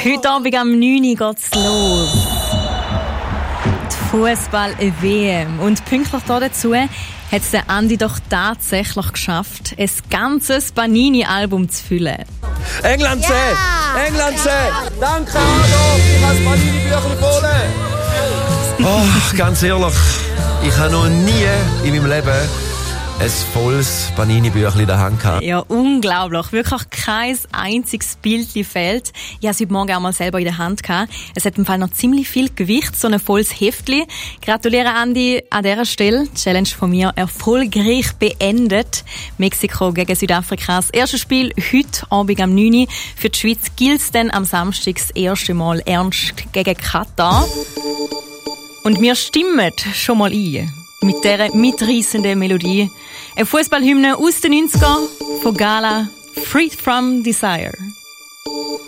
Heute Abend am 9 Uhr geht's los. Die Fußball-WM. Und pünktlich dazu hat es der Andi doch tatsächlich geschafft, ein ganzes Panini-Album zu füllen. England C! Ja. England C! Danke, Ado! Ich habe das Panini-Büchlein voll! Oh, ganz ehrlich, ich habe noch nie in meinem Leben ein volles Panini-Büchlein daheim gehabt. Ja, unglaublich. Wirklich kein einziges Bild fehlt. Ich habe es heute Morgen auch mal selber in der Hand gehabt. Es hat im Fall noch ziemlich viel Gewicht, so ein volles Heftli. Gratuliere, Andi, an dieser Stelle. Die Challenge von mir erfolgreich beendet. Mexiko gegen Südafrika. Das erste Spiel heute Abend am 9 Uhr. Für die Schweiz gilt es dann am Samstag das erste Mal ernst gegen Katar. Und wir stimmen schon mal ein. Mit dieser mitreissenden Melodie. Eine Fußballhymne aus den 90ern von Gala, Freed from Desire.